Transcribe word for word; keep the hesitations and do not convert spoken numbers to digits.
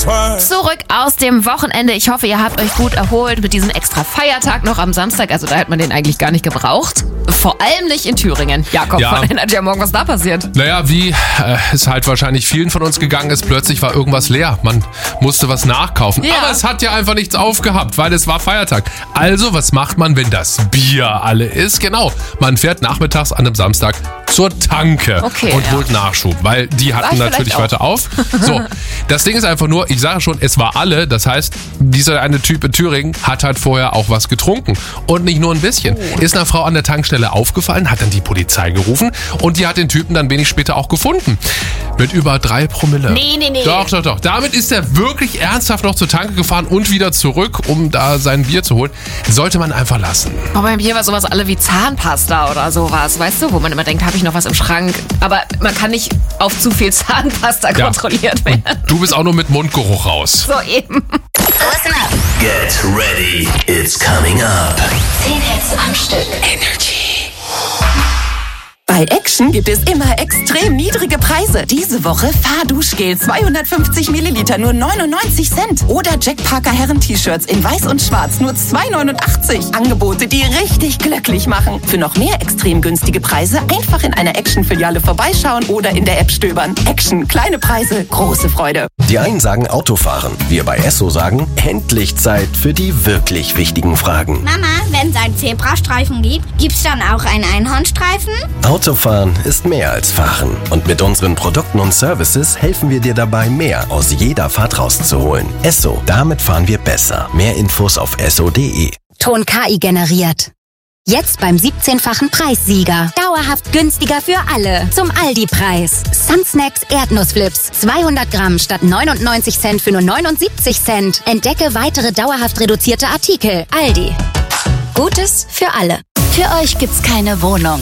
Zurück aus dem Wochenende. Ich hoffe, ihr habt euch gut erholt mit diesem extra Feiertag noch am Samstag. Also da hätte man den eigentlich gar nicht gebraucht. Vor allem nicht in Thüringen. Jakob Ja. von Energy am Morgen, was da passiert? Naja, wie äh, es halt wahrscheinlich vielen von uns gegangen ist, plötzlich war irgendwas leer. Man musste was nachkaufen. Ja. Aber es hat ja einfach nichts aufgehabt, weil es war Feiertag. Also, was macht man, wenn das Bier alle ist? Genau, man fährt nachmittags an einem Samstag zur Tanke Okay, und ja. holt Nachschub, weil die War hatten ich natürlich vielleicht weiter auf. So, das Ding ist einfach nur, ich sage schon, es war alle. Das heißt, dieser eine Typ in Thüringen hat halt vorher auch was getrunken. Und nicht nur ein bisschen. Oh. Ist einer Frau an der Tankstelle aufgefallen, hat dann die Polizei gerufen und die hat den Typen dann wenig später auch gefunden. Mit über drei Promille. Nee, nee, nee. Doch, doch, doch. Damit ist er wirklich ernsthaft noch zur Tanke gefahren und wieder zurück, um da sein Bier zu holen. Sollte man einfach lassen. Aber beim Bier war sowas alle wie Zahnpasta oder sowas, weißt du, wo man immer denkt, habe ich noch was im Schrank? Aber man kann nicht auf zu viel Zahnpasta Ja. kontrolliert werden. Du bist auch nur mit Mundgeruch raus. So eben. Listen up. Get ready, it's coming up. zehn Hits am Stück. Bei Action gibt es immer extrem niedrige Preise. Diese Woche Fahrduschgel zweihundertfünfzig Milliliter nur neunundneunzig Cent. Oder Jack Parker Herren-T-Shirts in weiß und schwarz nur zwei neunundachtzig. Angebote, die richtig glücklich machen. Für noch mehr extrem günstige Preise einfach in einer Action-Filiale vorbeischauen oder in der App stöbern. Action, kleine Preise, große Freude. Die einen sagen Autofahren, wir bei Esso sagen, endlich Zeit für die wirklich wichtigen Fragen. Mama, wenn es einen Zebrastreifen gibt, gibt's dann auch einen Einhornstreifen? Autofahren ist mehr als Fahren. Und mit unseren Produkten und Services helfen wir dir dabei, mehr aus jeder Fahrt rauszuholen. Esso, damit fahren wir besser. Mehr Infos auf esso punkt de. Ton K I generiert. Jetzt beim siebzehnfachen Preissieger. Dauerhaft günstiger für alle. Zum Aldi-Preis. Sunsnacks Erdnussflips. zweihundert Gramm statt neunundneunzig Cent für nur neunundsiebzig Cent. Entdecke weitere dauerhaft reduzierte Artikel. Aldi. Gutes für alle. Für euch gibt's keine Wohnung,